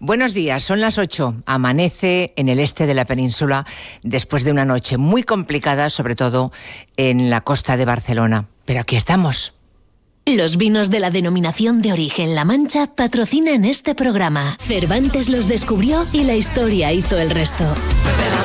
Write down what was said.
Buenos días, son las 8. Amanece en el este de la península después de una noche muy complicada, sobre todo en la costa de Barcelona. Pero aquí estamos. Los vinos de la denominación de origen La Mancha patrocinan este programa. Cervantes los descubrió y la historia hizo el resto.